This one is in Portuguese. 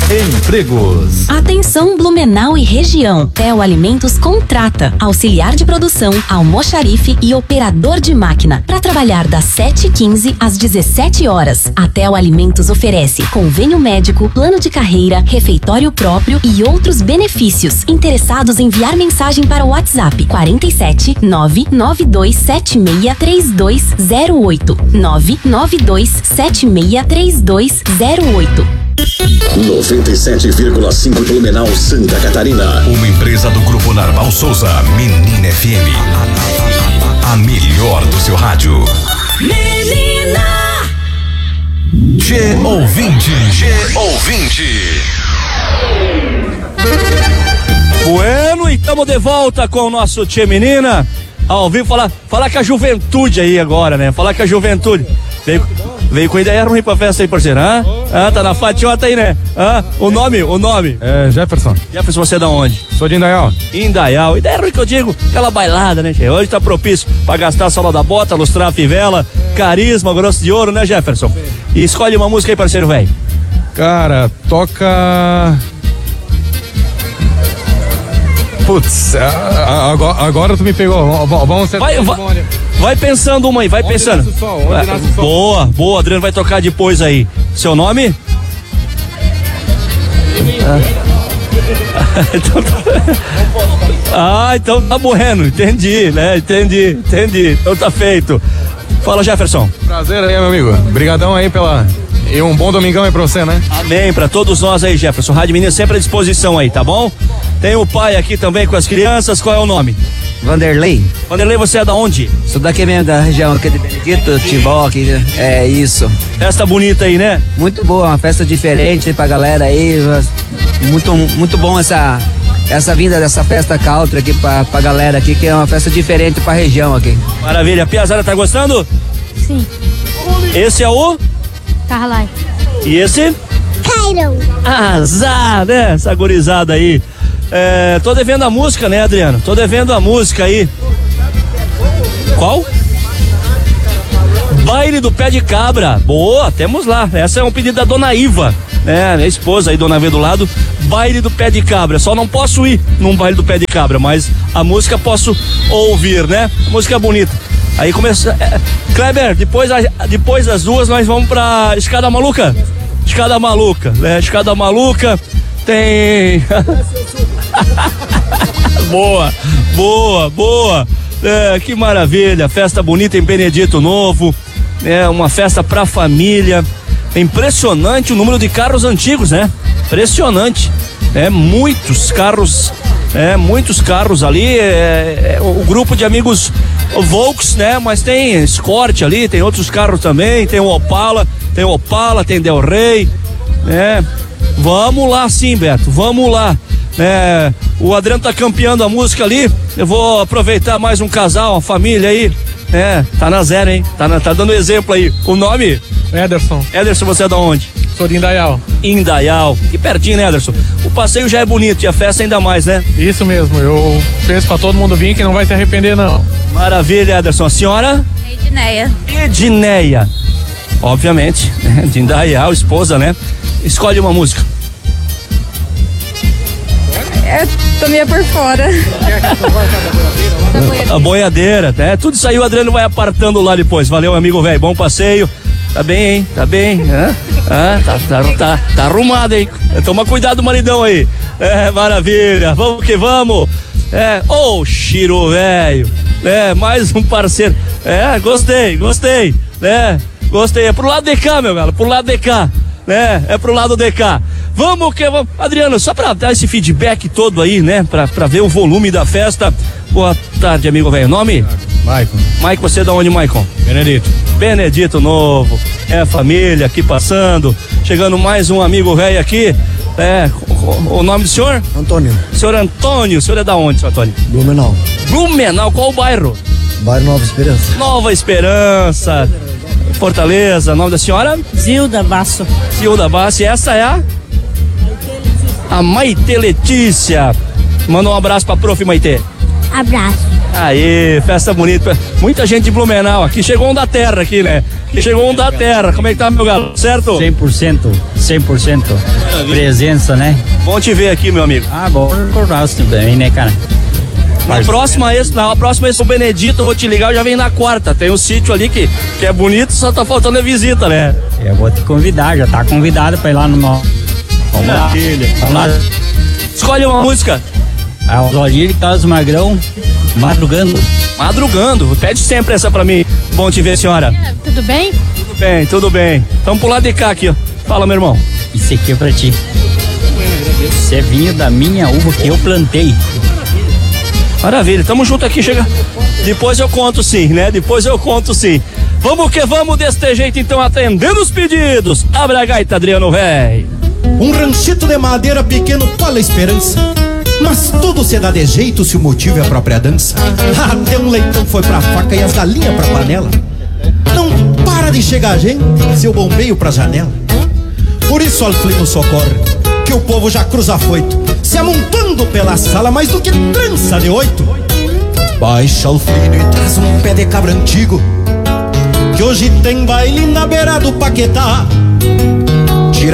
Empregos. Atenção Blumenau e região. Theo Alimentos contrata auxiliar de produção, almoxarife e operador de máquina para trabalhar das 7h15 às 17 horas. A Theo Alimentos oferece convênio médico, plano de carreira, refeitório próprio e outros benefícios. Interessados em enviar mensagem para o WhatsApp 47 992763208 992763208. 97,5 Blumenau, Santa Catarina. Uma empresa do Grupo Narval Souza, Menina FM. A melhor do seu rádio. Menina! Tchê ouvinte. Bueno, e estamos de volta com o nosso Tchê Menina. Ao vivo, falar com a juventude aí agora, né? Falar com a juventude. Veio com ideia ruim pra festa aí, parceiro, tá na fatiota aí, né? O nome? É Jefferson. Jefferson, você é da onde? Sou de Indaial. Indaial. Ideia ruim que eu digo, aquela bailada, né, Tchê? Hoje tá propício pra gastar a sola da bota, lustrar a fivela, carisma, grosso de ouro, né, Jefferson? E escolhe uma música aí, parceiro, velho. Cara, toca... Putz, agora tu me pegou. Vamos ser. Vai pensando uma aí, vai pensando. Onde nasce o sol? Boa, Adriano vai tocar depois aí. Seu nome? Então tá bueno, entendi, né? Entendi. Então tá feito. Fala, Jefferson. Prazer aí, meu amigo. Obrigadão aí e um bom domingão aí pra você, né? Amém, pra todos nós aí, Jefferson. Rádio Menina sempre à disposição aí, tá bom? Tem o pai aqui também com as crianças, qual é o nome? Vanderlei. Vanderlei, você é da onde? Sou daqui mesmo, da região aqui de Benedito, Timbó, aqui, é isso. Festa bonita aí, né? Muito boa, uma festa diferente pra galera aí, muito bom essa vinda dessa festa country aqui pra galera aqui, que é uma festa diferente pra região aqui. Maravilha, a Piazada tá gostando? Sim. Esse é o? Carlai. E esse? Cairo. Azar, né? Essa gurizada aí. Tô devendo a música, né, Adriano? Tô devendo a música aí. Qual? Baile do Pé de Cabra. Boa, temos lá. Essa é um pedido da Dona Iva, né? Minha esposa aí, Dona V do lado. Baile do Pé de Cabra. Só não posso ir num baile do Pé de Cabra, mas a música posso ouvir, né? A música é bonita. Aí começa. Kleber, depois das duas nós vamos pra Escada Maluca. Escada Maluca, né? Escada Maluca tem. Boa. Que maravilha. Festa bonita em Benedito Novo. Uma festa pra família. É impressionante o número de carros antigos, né? Impressionante. Muitos carros ali. O grupo de amigos Volks, né? Mas tem Escort ali, tem outros carros também. Tem o Opala, tem Del Rey, né? Vamos lá sim, Beto, vamos lá. O Adriano tá campeando a música ali. Eu vou aproveitar mais um casal, uma família aí. Tá na zero, hein? Tá dando exemplo aí. O nome? Ederson. Ederson, você é da onde? Sou de Indaial. Indaial. Que pertinho, né, Ederson? O passeio já é bonito e a festa ainda mais, né? Isso mesmo. Eu penso pra todo mundo vir que não vai se arrepender, não. Maravilha, Ederson. A senhora? Edneia. Obviamente, né? De Indaial, esposa, né? Escolhe uma música. Tô meio por fora. A boiadeira, né? Tudo isso aí o Adriano vai apartando lá depois. Valeu, amigo velho. Bom passeio. Tá bem, hein? Tá bem. Tá arrumado, hein? Toma cuidado, maridão aí. Maravilha. Vamos que vamos. Chiro, velho. Mais um parceiro. Gostei. Né? Gostei. É pro lado de cá, meu galera. Pro lado de cá. Né? É pro lado de cá. Vamos que vamos. Adriano, só pra dar esse feedback todo aí, né? Pra ver o volume da festa. Boa tarde, amigo velho. Nome? Maicon, você é da onde, Maicon? Benedito Novo. Família aqui passando. Chegando mais um amigo velho aqui. O nome do senhor? Antônio. Senhor Antônio. O senhor é da onde, senhor Antônio? Blumenau. Qual o bairro? Bairro Nova Esperança. Nova Esperança. Fortaleza. Nome da senhora? Zilda Basso. E essa é a Maite Letícia. Manda um abraço pra prof. Maite. Abraço. Aí, festa bonita. Muita gente de Blumenau aqui. Chegou um da terra aqui, né? E chegou um da terra. Como é que tá, meu gato? Certo? 100%. Presença, né? Bom te ver aqui, meu amigo. Ah, bom recordar também, né, cara? Na próxima, o Benedito, eu vou te ligar, eu já venho na quarta. Tem um sítio ali que é bonito, só tá faltando a visita, né? Eu vou te convidar, já tá convidado pra ir lá no nosso. Vamos lá. Vamos lá. Escolhe uma música. O Zoldir Carlos Magrão, Madrugando. Madrugando, pede sempre essa pra mim. Bom te ver, senhora. Tudo bem? Tudo bem. Vamos pro lado de cá aqui, ó. Fala, meu irmão. Isso aqui é pra ti. Isso é vinho da minha uva que eu plantei. Maravilha, tamo junto aqui, chega. Depois eu conto sim, né? Vamos que vamos deste jeito então, atendendo os pedidos. Abre a gaita, Adriano, véi. Um ranchito de madeira pequeno, qual a esperança? Mas tudo se dá de jeito se o motivo é a própria dança. Até um leitão foi pra faca e as galinhas pra panela. Não para de chegar gente, seu bombeio pra janela. Por isso Alflino socorre, que o povo já cruza afoito, se amontando pela sala mais do que trança de 8. Baixa Alflino e traz um pé de cabra antigo, que hoje tem baile na beira do Paquetá.